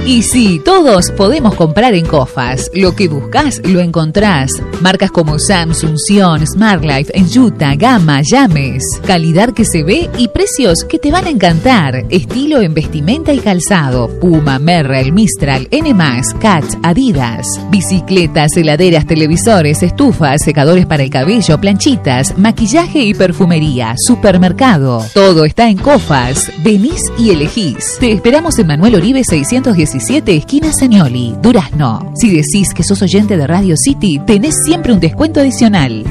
Y sí, todos podemos comprar en Cofas. Lo que buscas, lo encontrás. Marcas como Samsung, Sion, Smartlife, Enjuta, Gamma, Yames. Calidad que se ve y precios que te van a encantar. Estilo en vestimenta y calzado. Puma, Merrell, Mistral, N+, Cats, Adidas. Bicicletas, heladeras, televisores, estufas, secadores para el cabello, planchitas, maquillaje y perfumería. Supermercado. Todo está en Cofas. Venís y elegís. Te esperamos en Manuel Oribe 617, esquina Sagnoli, Durazno. Si decís que sos oyente de Radio City, tenés siempre un descuento adicional.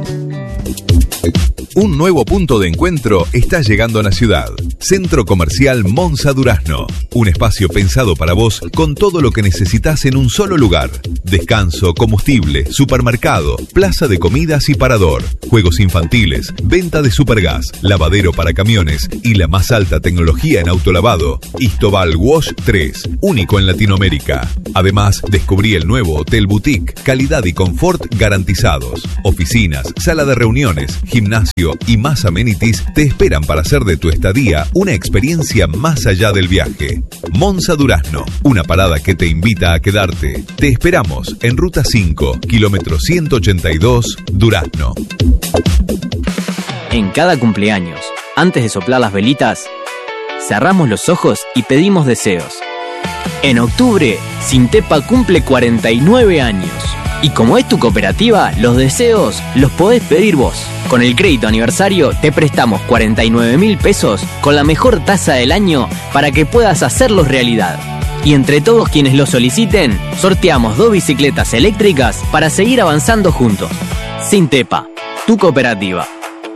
Un nuevo punto de encuentro está llegando a la ciudad. Centro Comercial Monza Durazno. Un espacio pensado para vos con todo lo que necesitas en un solo lugar. Descanso, combustible, supermercado, plaza de comidas y parador. Juegos infantiles, venta de supergas, lavadero para camiones y la más alta tecnología en autolavado. Istobal Wash 3, único en Latinoamérica. Además, descubrí el nuevo Hotel Boutique, calidad y confort garantizados. Oficinas, sala de reuniones, gimnasio y más amenities te esperan para hacer de tu estadía una experiencia más allá del viaje. Monza Durazno, una parada que te invita a quedarte. Te esperamos en Ruta 5, kilómetro 182, Durazno. En cada cumpleaños, antes de soplar las velitas, cerramos los ojos y pedimos deseos. En octubre, Sintepa cumple 49 años. Y como es tu cooperativa, los deseos los podés pedir vos. Con el crédito aniversario te prestamos 49.000 pesos con la mejor tasa del año para que puedas hacerlos realidad. Y entre todos quienes lo soliciten, sorteamos 2 bicicletas eléctricas para seguir avanzando juntos. Sintepa, tu cooperativa.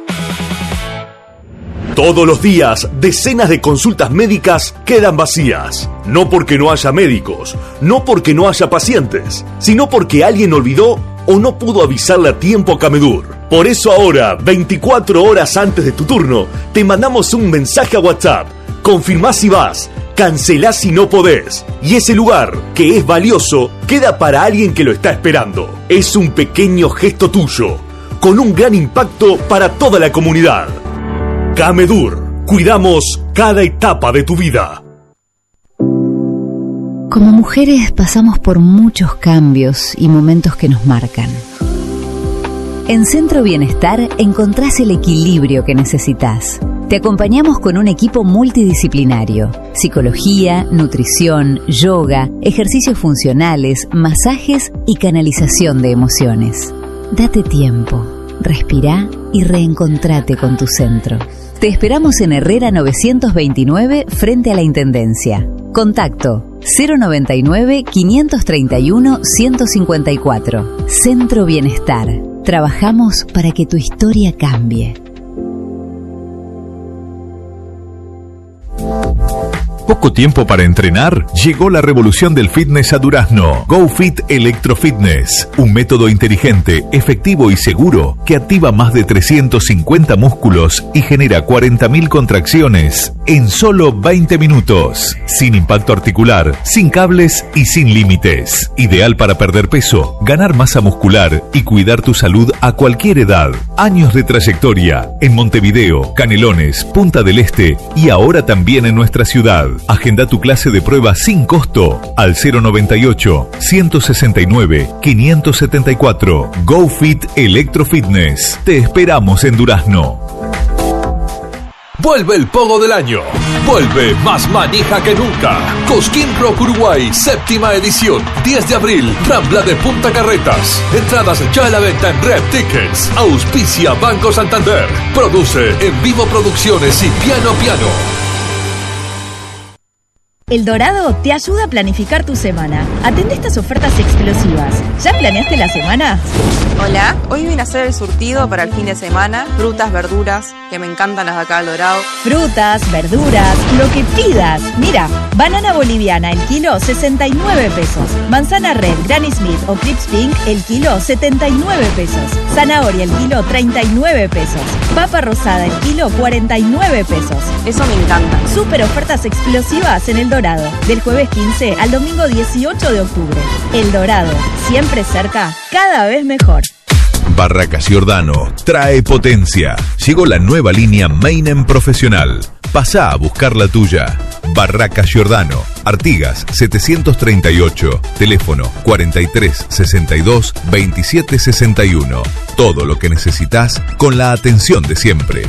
Todos los días, decenas de consultas médicas quedan vacías. No porque no haya médicos, no porque no haya pacientes, sino porque alguien olvidó o no pudo avisarle a tiempo a Camedur. Por eso ahora, 24 horas antes de tu turno, te mandamos un mensaje a WhatsApp. Confirmás si vas, cancelás si no podés. Y ese lugar, que es valioso, queda para alguien que lo está esperando. Es un pequeño gesto tuyo, con un gran impacto para toda la comunidad. Camedur, cuidamos cada etapa de tu vida. Como mujeres pasamos por muchos cambios y momentos que nos marcan. En Centro Bienestar encontrás el equilibrio que necesitas. Te acompañamos con un equipo multidisciplinario: psicología, nutrición, yoga, ejercicios funcionales, masajes y canalización de emociones. Date tiempo, respirá y reencontrate con tu centro. Te esperamos en Herrera 929 frente a la Intendencia. Contacto 099-531-154. Centro Bienestar. Trabajamos para que tu historia cambie. ¿Poco tiempo para entrenar? Llegó la revolución del fitness a Durazno. GoFit Electrofitness, un método inteligente, efectivo y seguro que activa más de 350 músculos y genera 40.000 contracciones en solo 20 minutos. Sin impacto articular, sin cables y sin límites. Ideal para perder peso, ganar masa muscular y cuidar tu salud a cualquier edad. Años de trayectoria en Montevideo, Canelones, Punta del Este y ahora también en nuestra ciudad. Agenda tu clase de prueba sin costo al 098-169-574. GoFit Electrofitness. Te esperamos en Durazno. Vuelve el pogo del año. Vuelve más manija que nunca. Cosquín Rock Uruguay, 7ª edición. 10 de abril, Rambla de Punta Carretas. Entradas ya a la venta en Red Tickets. Auspicia Banco Santander. Produce En Vivo Producciones y Piano Piano. El Dorado te ayuda a planificar tu semana. Atende estas ofertas explosivas. ¿Ya planeaste la semana? Hola, hoy vine a hacer el surtido para el fin de semana. Frutas, verduras, que me encantan las de acá del Dorado. Frutas, verduras, lo que pidas. Mira, banana boliviana, el kilo, 69 pesos. Manzana red, Granny Smith o Crips Pink, el kilo, 79 pesos. Zanahoria, el kilo, 39 pesos. Papa rosada, el kilo, 49 pesos. Eso me encanta. Súper ofertas explosivas en el Dorado. Del jueves 15 al domingo 18 de octubre. El Dorado, siempre cerca, cada vez mejor. Barracas Giordano trae potencia. Llegó la nueva línea Meinen Profesional. Pasá a buscar la tuya. Barraca Giordano, Artigas 738, teléfono 43 62 27 61. Todo lo que necesitas con la atención de siempre.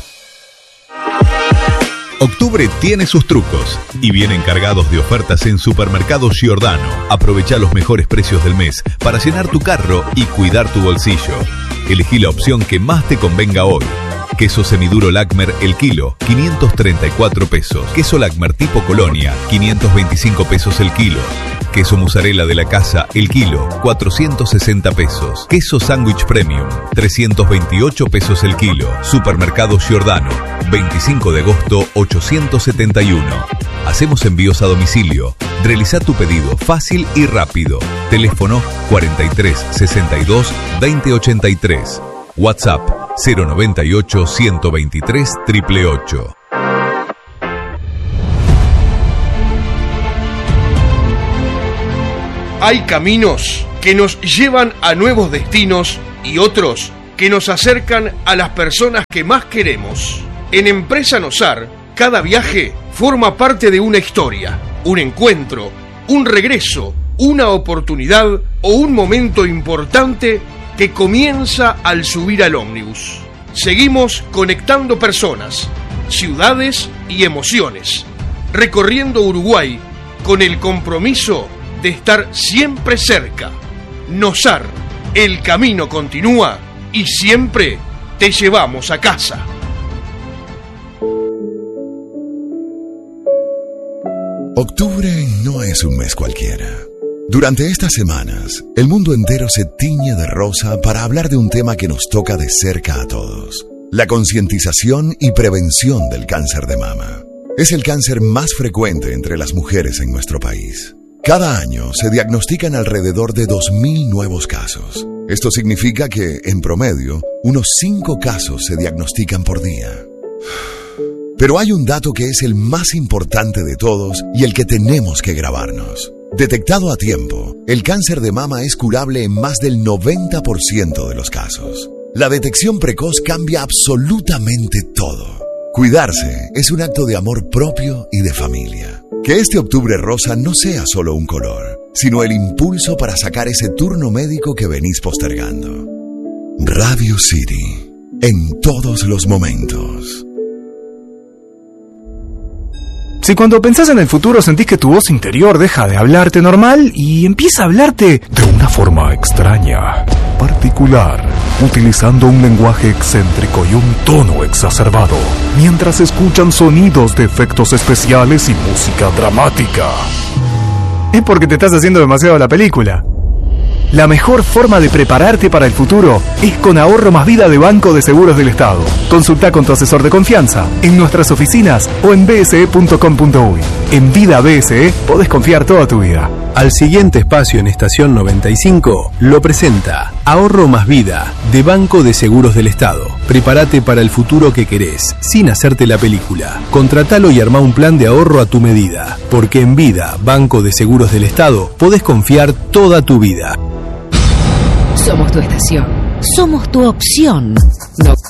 Octubre tiene sus trucos y vienen cargados de ofertas en Supermercados Giordano. Aprovecha los mejores precios del mes para llenar tu carro y cuidar tu bolsillo. Elegí la opción que más te convenga hoy. Queso semiduro Lacmer el kilo, 534 pesos. Queso Lacmer tipo Colonia, 525 pesos el kilo. Queso mozzarella de la casa el kilo, 460 pesos. Queso sándwich premium, 328 pesos el kilo. Supermercado Giordano, 25 de agosto 871. Hacemos envíos a domicilio. Realiza tu pedido fácil y rápido. Teléfono 43 62 2083. WhatsApp 098 123 888. Hay caminos que nos llevan a nuevos destinos y otros que nos acercan a las personas que más queremos. En Empresa Nosar, cada viaje forma parte de una historia, un encuentro, un regreso, una oportunidad o un momento importante que comienza al subir al ómnibus. Seguimos conectando personas, ciudades y emociones, recorriendo Uruguay con el compromiso de estar siempre cerca. Nosar, el camino continúa y siempre te llevamos a casa. Octubre no es un mes cualquiera. Durante estas semanas, el mundo entero se tiñe de rosa para hablar de un tema que nos toca de cerca a todos: la concientización y prevención del cáncer de mama. Es el cáncer más frecuente entre las mujeres en nuestro país. Cada año se diagnostican alrededor de 2.000 nuevos casos. Esto significa que, en promedio, unos 5 casos se diagnostican por día. Pero hay un dato que es el más importante de todos y el que tenemos que grabarnos. Detectado a tiempo, el cáncer de mama es curable en más del 90% de los casos. La detección precoz cambia absolutamente todo. Cuidarse es un acto de amor propio y de familia. Que este octubre rosa no sea solo un color, sino el impulso para sacar ese turno médico que venís postergando. Radio City, en todos los momentos. Si cuando pensás en el futuro sentís que tu voz interior deja de hablarte normal y empieza a hablarte de una forma extraña, particular, utilizando un lenguaje excéntrico y un tono exacerbado, mientras escuchan sonidos de efectos especiales y música dramática, es porque te estás haciendo demasiado la película. La mejor forma de prepararte para el futuro es con Ahorro Más Vida de Banco de Seguros del Estado. Consulta con tu asesor de confianza en nuestras oficinas o en bse.com.uy. En Vida BSE podés confiar toda tu vida. Al siguiente espacio en Estación 95 lo presenta Ahorro Más Vida de Banco de Seguros del Estado. Prepárate para el futuro que querés, sin hacerte la película. Contratalo y armá un plan de ahorro a tu medida. Porque en Vida, Banco de Seguros del Estado, podés confiar toda tu vida. Somos tu estación. Somos tu opción. No.